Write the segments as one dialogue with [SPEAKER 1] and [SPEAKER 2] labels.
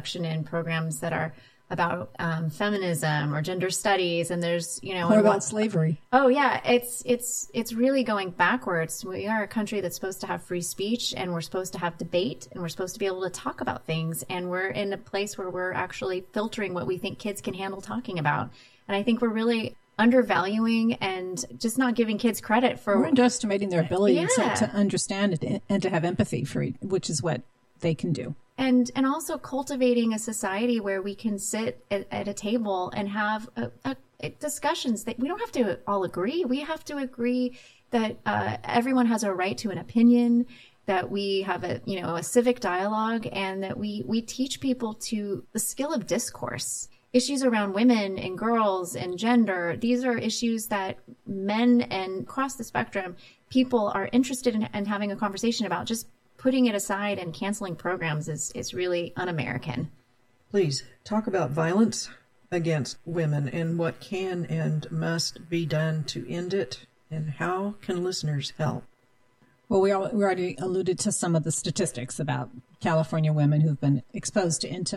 [SPEAKER 1] reduction in programs that are about feminism or gender studies, and there's,
[SPEAKER 2] what about slavery?
[SPEAKER 1] Oh yeah, it's really going backwards. We are a country that's supposed to have free speech, and we're supposed to have debate, and we're supposed to be able to talk about things, and we're in a place where we're actually filtering what we think kids can handle talking about. And I think we're really undervaluing and just not giving kids credit for...
[SPEAKER 2] We're underestimating their ability to understand it and to have empathy for it, which is what they can do.
[SPEAKER 1] And also cultivating a society where we can sit at a table and have discussions that we don't have to all agree. We have to agree that everyone has a right to an opinion, that we have a civic dialogue, and that we teach people to the skill of discourse. Issues around women and girls and gender, these are issues that men and across the spectrum, people are interested in having a conversation about. Just putting it aside and canceling programs is really un-American.
[SPEAKER 3] Please talk about violence against women and what can and must be done to end it, and how can listeners help?
[SPEAKER 2] Well, we already alluded to some of the statistics about California women who've been exposed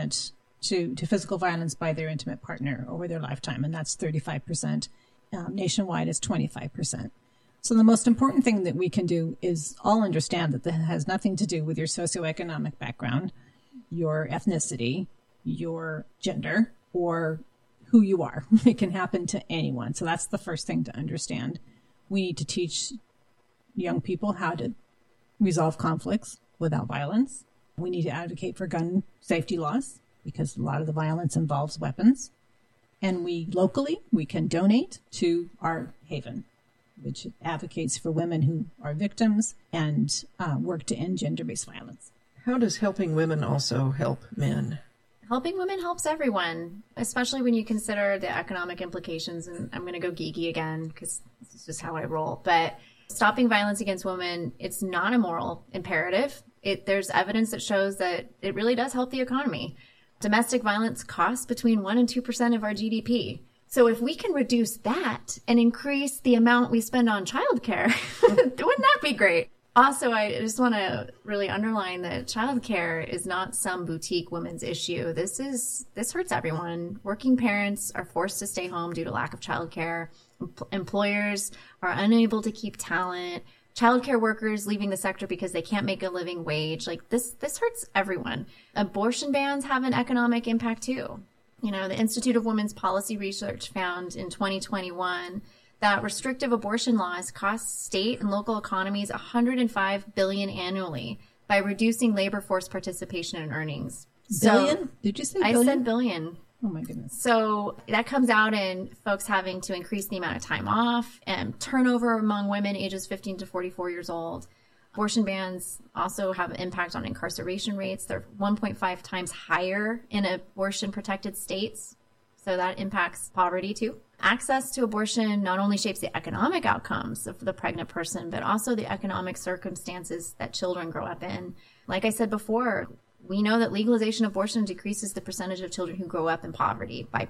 [SPEAKER 2] to physical violence by their intimate partner over their lifetime, and that's 35%. Nationwide is 25%. So the most important thing that we can do is all understand that has nothing to do with your socioeconomic background, your ethnicity, your gender, or who you are. It can happen to anyone. So that's the first thing to understand. We need to teach young people how to resolve conflicts without violence. We need to advocate for gun safety laws, because a lot of the violence involves weapons. And locally, we can donate to Our Haven, which advocates for women who are victims and work to end gender-based violence.
[SPEAKER 3] How does helping women also help men?
[SPEAKER 1] Helping women helps everyone, especially when you consider the economic implications. And I'm going to go geeky again because this is just how I roll. But stopping violence against women, it's not a moral imperative. There's evidence that shows that it really does help the economy. Domestic violence costs between 1% and 2% of our GDP. So if we can reduce that and increase the amount we spend on childcare, wouldn't that be great? Also, I just want to really underline that childcare is not some boutique women's issue. This hurts everyone. Working parents are forced to stay home due to lack of childcare. Employers are unable to keep talent. Childcare workers leaving the sector because they can't make a living wage. Like this hurts everyone. Abortion bans have an economic impact too. The Institute of Women's Policy Research found in 2021 that restrictive abortion laws cost state and local economies $105 billion annually by reducing labor force participation and earnings.
[SPEAKER 2] Billion? Did you say billion?
[SPEAKER 1] I said billion.
[SPEAKER 2] Oh my goodness.
[SPEAKER 1] So that comes out in folks having to increase the amount of time off and turnover among women ages 15 to 44 years old. Abortion bans also have an impact on incarceration rates. They're 1.5 times higher in abortion-protected states. So that impacts poverty too. Access to abortion not only shapes the economic outcomes of the pregnant person, but also the economic circumstances that children grow up in. Like I said before, we know that legalization of abortion decreases the percentage of children who grow up in poverty by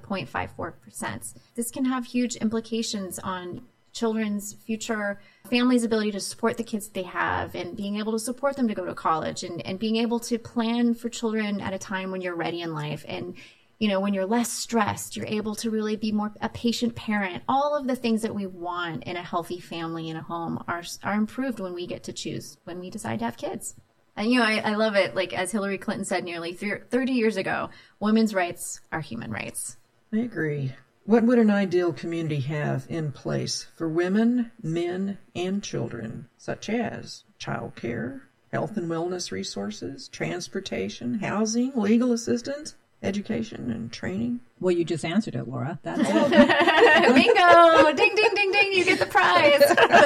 [SPEAKER 1] 0.54%. This can have huge implications on children's future, families' ability to support the kids they have, and being able to support them to go to college, and being able to plan for children at a time when you're ready in life. And, when you're less stressed, you're able to really be more a patient parent. All of the things that we want in a healthy family and a home are improved when we get to choose, when we decide to have kids. And, I love it. Like, as Hillary Clinton said nearly 30 years ago, women's rights are human rights.
[SPEAKER 3] I agree. What would an ideal community have in place for women, men, and children, such as childcare, health and wellness resources, transportation, housing, legal assistance, education, and training?
[SPEAKER 2] Well, you just answered it, Laura. That's
[SPEAKER 1] it. Bingo! Ding, ding, ding, ding! You get the prize.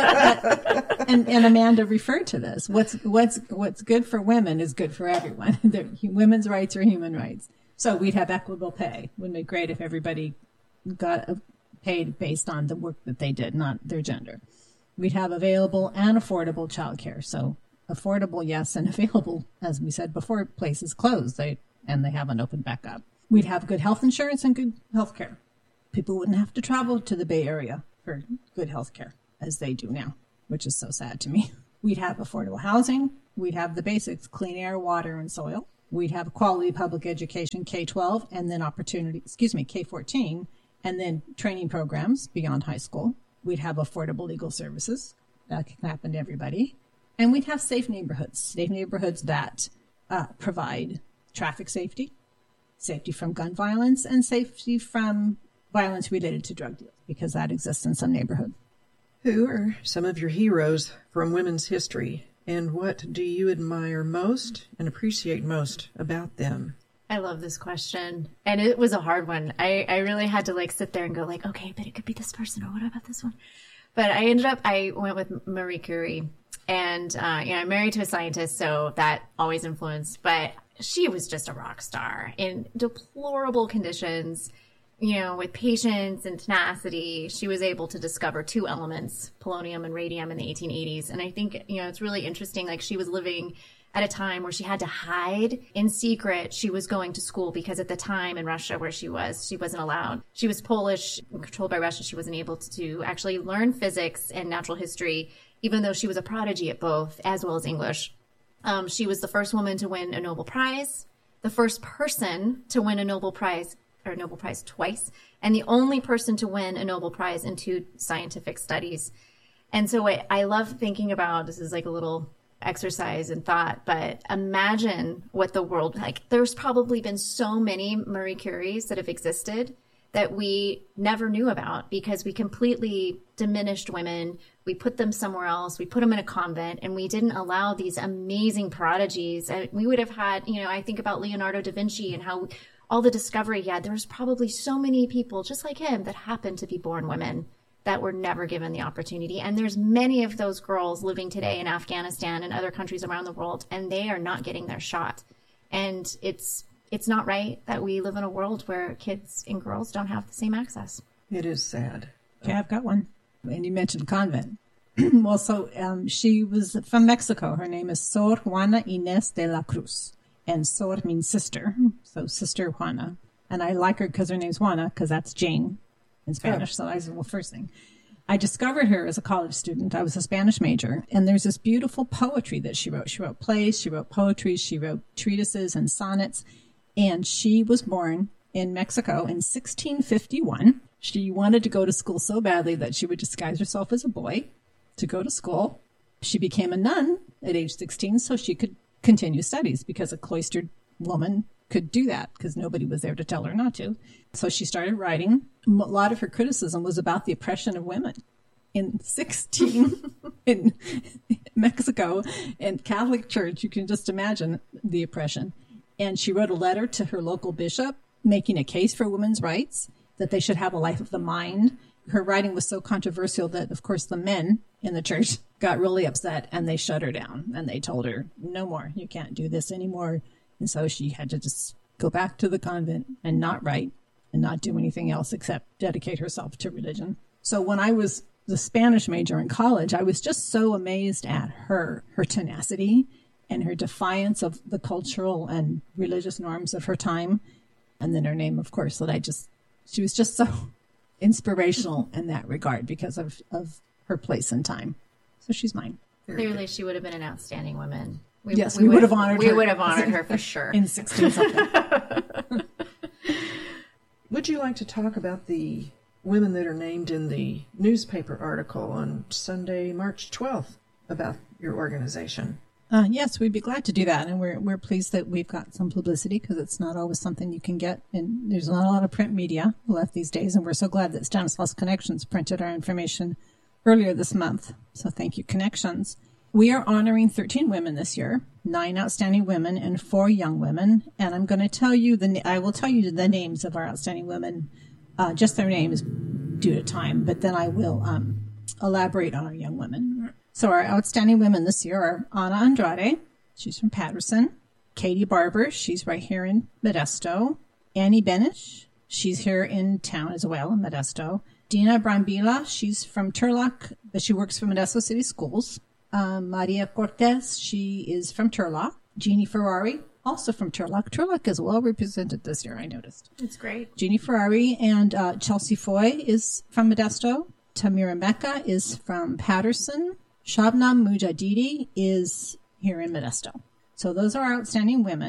[SPEAKER 2] and Amanda referred to this. What's good for women is good for everyone. Women's rights are human rights. So we'd have equitable pay. Wouldn't it be great if everybody got paid based on the work that they did, not their gender? We'd have available and affordable childcare. So affordable, yes, and available, as we said before, places closed, and they haven't opened back up. We'd have good health insurance and good health care. People wouldn't have to travel to the Bay Area for good health care, as they do now, which is so sad to me. We'd have affordable housing. We'd have the basics, clean air, water, and soil. We'd have quality public education, K-12, and then K-14, and then training programs beyond high school. We'd have affordable legal services. That can happen to everybody. And we'd have safe neighborhoods that provide traffic safety, safety from gun violence, and safety from violence related to drug deals, because that exists in some neighborhoods.
[SPEAKER 3] Who are some of your heroes from women's history, and what do you admire most and appreciate most about them?
[SPEAKER 1] I love this question. And it was a hard one. I really had to sit there and go okay, but it could be this person, or what about this one? But I went with Marie Curie. And, I'm married to a scientist, so that always influenced. But she was just a rock star in deplorable conditions, with patience and tenacity. She was able to discover two elements, polonium and radium, in the 1880s. And I think, it's really interesting. She was living at a time where she had to hide in secret. She was going to school because at the time in Russia where she wasn't allowed. She was Polish, controlled by Russia. She wasn't able to actually learn physics and natural history, even though she was a prodigy at both, as well as English. She was the first woman to win a Nobel Prize, the first person to win a Nobel Prize twice, and the only person to win a Nobel Prize in 2 scientific studies. And so I love thinking about, this is a little exercise in thought, but imagine what the world, there's probably been so many Marie Curies that have existed that we never knew about because we completely diminished women. We put them somewhere else. We put them in a convent, and we didn't allow these amazing prodigies. We would have had, I think about Leonardo da Vinci and how all the discovery he had. There was probably so many people just like him that happened to be born women that were never given the opportunity. And there's many of those girls living today in Afghanistan and other countries around the world, and they are not getting their shot. And it's not right that we live in a world where kids and girls don't have the same access.
[SPEAKER 3] It is sad.
[SPEAKER 2] Okay, I've got one. And you mentioned convent. Well, she was from Mexico. Her name is Sor Juana Inés de la Cruz. And Sor means sister. So Sister Juana. And I like her because her name's Juana, because that's Jane in Spanish. So I said, well, first thing. I discovered her as a college student. I was a Spanish major. And there's this beautiful poetry that she wrote. She wrote plays, she wrote poetry, she wrote treatises and sonnets. And she was born in Mexico in 1651. She wanted to go to school so badly that she would disguise herself as a boy to go to school. She became a nun at age 16 so she could continue studies, because a cloistered woman could do that because nobody was there to tell her not to. So she started writing. A lot of her criticism was about the oppression of women. In in Mexico, in Catholic Church, you can just imagine the oppression. And she wrote a letter to her local bishop making a case for women's rights, that they should have a life of the mind. Her writing was so controversial that, of course, the men in the church got really upset and they shut her down and they told her, no more, you can't do this anymore. And so she had to just go back to the convent and not write and not do anything else except dedicate herself to religion. So when I was the Spanish major in college, I was just so amazed at her tenacity and her defiance of the cultural and religious norms of her time. And then her name, of course, she was just so inspirational in that regard because of her place and time. So she's mine.
[SPEAKER 1] Clearly, she would have been an outstanding woman.
[SPEAKER 2] We would have honored her.
[SPEAKER 1] We would have honored her for sure.
[SPEAKER 2] In 16-something.
[SPEAKER 3] Would you like to talk about the women that are named in the newspaper article on Sunday, March 12th about your organization?
[SPEAKER 2] Yes, we'd be glad to do that. And we're pleased that we've got some publicity because it's not always something you can get. And there's not a lot of print media left these days. And we're so glad that Stanislaus Connections printed our information earlier this month. So thank you, Connections. We are honoring 13 women this year, 9 outstanding women and 4 young women. And I'm going to tell you I will tell you the names of our outstanding women, just their names due to time. But then I will elaborate on our young women. So our outstanding women this year are Ana Andrade. She's from Patterson. Katie Barber. She's right here in Modesto. Annie Benish. She's here in town as well in Modesto. Dina Brambila. She's from Turlock, but she works for Modesto City Schools. Maria Cortez. She is from Turlock. Jeannie Ferrari, also from Turlock. Turlock is well represented this year, I noticed.
[SPEAKER 1] It's great.
[SPEAKER 2] Jeannie Ferrari and Chelsea Foy is from Modesto. Tamira Mecca is from Patterson. Shabnam Mujadidi is here in Modesto. So those are our outstanding women.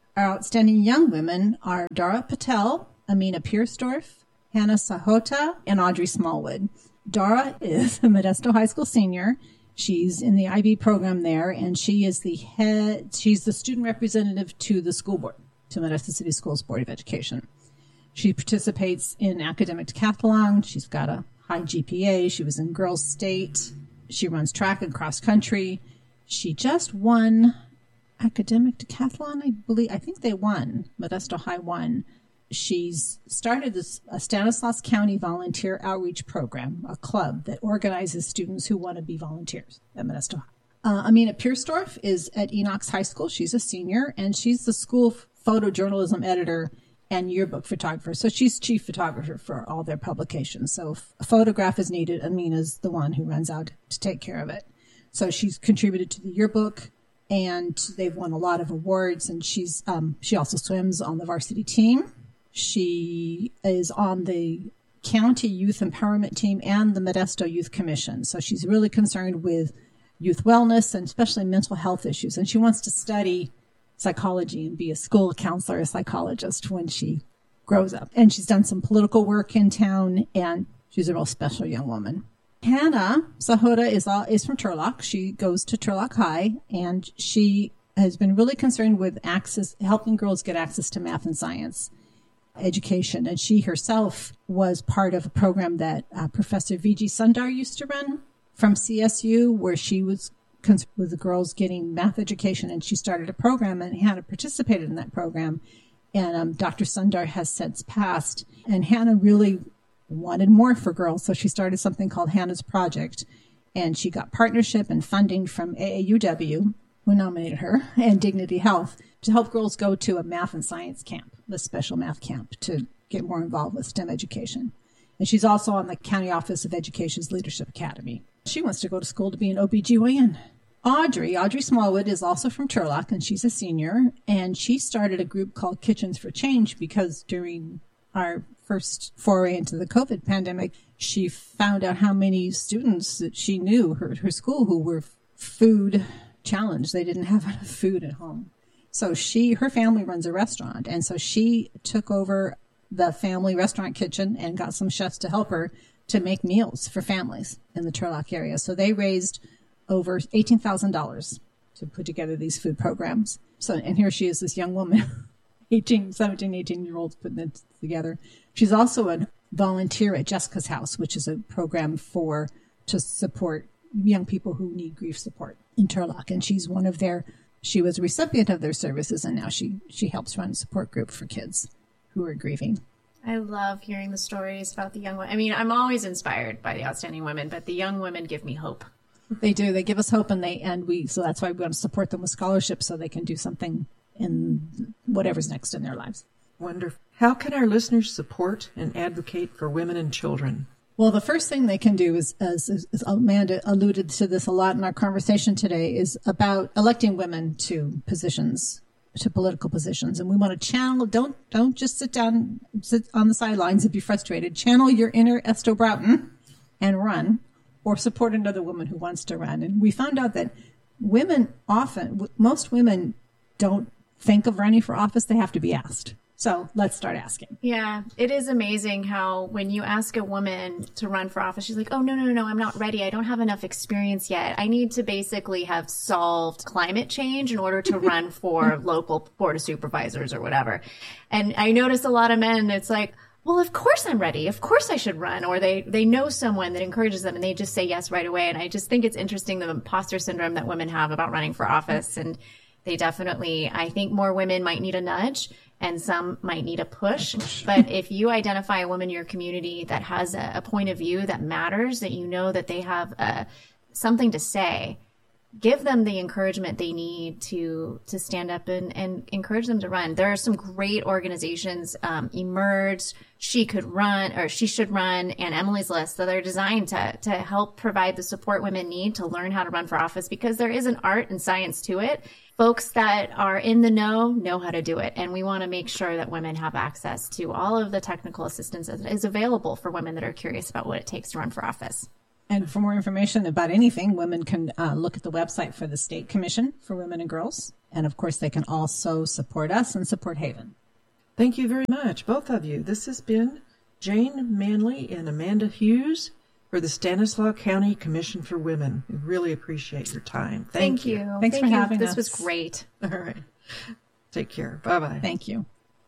[SPEAKER 2] Our outstanding young women are Dara Patel, Amina Piersdorf, Hannah Sahota, and Audrey Smallwood. Dara is a Modesto High School senior. She's in the IB program there, and she's the student representative to the school board, to Modesto City Schools Board of Education. She participates in academic decathlon. She's got a high GPA. She was in Girls State. She runs track and cross country. She just won academic decathlon, I believe. I think they won. Modesto High won. She's started a Stanislaus County Volunteer Outreach Program, a club that organizes students who want to be volunteers at Modesto High. Amina Piersdorf is at Enox High School. She's a senior, and she's the school photojournalism editor and yearbook photographer. So she's chief photographer for all their publications. So if a photograph is needed, Amina's the one who runs out to take care of it. So she's contributed to the yearbook, and they've won a lot of awards, and she also swims on the varsity team. She is on the county youth empowerment team and the Modesto Youth Commission. So she's really concerned with youth wellness and especially mental health issues. And she wants to study psychology and be a school counselor, a psychologist when she grows up. And she's done some political work in town, and she's a real special young woman. Hannah Sahota is from Turlock. She goes to Turlock High, and she has been really concerned with helping girls get access to math and science education. And she herself was part of a program that Professor V.G. Sundar used to run from CSU, where she was concerned with the girls getting math education, and she started a program, and Hannah participated in that program. And Dr. Sundar has since passed, and Hannah really wanted more for girls, so she started something called Hannah's Project, and she got partnership and funding from AAUW, who nominated her, and Dignity Health to help girls go to a math and science camp, a special math camp, to get more involved with STEM education. And she's also on the County Office of Education's Leadership Academy. She wants to go to school to be an OBGYN. Audrey Smallwood is also from Turlock, and she's a senior, and she started a group called Kitchens for Change because during our first foray into the COVID pandemic, she found out how many students that she knew, her school, who were food challenged. They didn't have enough food at home. So her family runs a restaurant, and so she took over the family restaurant kitchen and got some chefs to help her to make meals for families in the Turlock area. So they raised over $18,000 to put together these food programs. So, and here she is, this young woman, 18-year-olds putting it together. She's also a volunteer at Jessica's House, which is a program to support young people who need grief support in Turlock. And she was a recipient of their services, and now she helps run a support group for kids who are grieving.
[SPEAKER 1] I love hearing the stories about the young women. I mean, I'm always inspired by the outstanding women, but the young women give me hope.
[SPEAKER 2] They do. They give us hope, so that's why we want to support them with scholarships so they can do something in whatever's next in their lives.
[SPEAKER 3] Wonderful. How can our listeners support and advocate for women and children?
[SPEAKER 2] Well, the first thing they can do is, as Amanda alluded to this a lot in our conversation today, is about electing women to political positions. And we want to channel, don't just sit on the sidelines and be frustrated. Channel your inner Esto Broughton and run, or support another woman who wants to run. And we found out that most women don't think of running for office. They have to be asked. So let's start asking.
[SPEAKER 1] Yeah, it is amazing how when you ask a woman to run for office, she's like, oh, no, I'm not ready. I don't have enough experience yet. I need to basically have solved climate change in order to run for local board of supervisors or whatever. And I notice a lot of men, it's like, well, of course I'm ready. Of course I should run. Or they know someone that encourages them and they just say yes right away. And I just think it's interesting, the imposter syndrome that women have about running for office. And they definitely, I think more women might need a nudge and some might need a push. But if you identify a woman in your community that has a point of view that matters, that you know that they have something to say, give them the encouragement they need to stand up and encourage them to run. There are some great organizations, Emerge, She Could Run, or She Should Run, and Emily's List, that are designed to help provide the support women need to learn how to run for office, because there is an art and science to it. Folks that are in the know how to do it. And we want to make sure that women have access to all of the technical assistance that is available for women that are curious about what it takes to run for office.
[SPEAKER 2] And for more information about anything, women can look at the website for the State Commission for Women and Girls. And of course, they can also support us and support Haven.
[SPEAKER 3] Thank you very much, both of you. This has been Jane Manley and Amanda Hughes for the Stanislaus County Commission for Women. We really appreciate your time. Thank you.
[SPEAKER 2] Thanks for having us.
[SPEAKER 1] This was great.
[SPEAKER 3] All right. Take care. Bye-bye.
[SPEAKER 2] Thank you.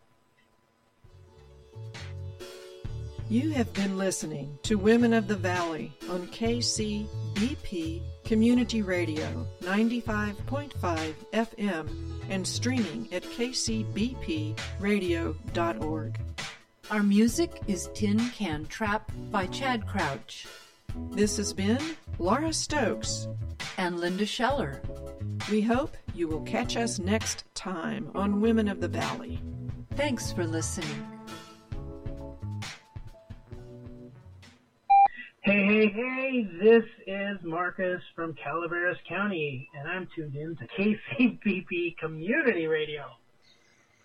[SPEAKER 3] You have been listening to Women of the Valley on KCBP Community Radio 95.5 FM and streaming at kcbpradio.org.
[SPEAKER 4] Our music is Tin Can Trap by Chad Crouch.
[SPEAKER 3] This has been Laura Stokes
[SPEAKER 4] and Linda Scheller.
[SPEAKER 3] We hope you will catch us next time on Women of the Valley.
[SPEAKER 4] Thanks for listening.
[SPEAKER 5] Hey, this is Marcus from Calaveras County, and I'm tuned in to KCBP Community Radio.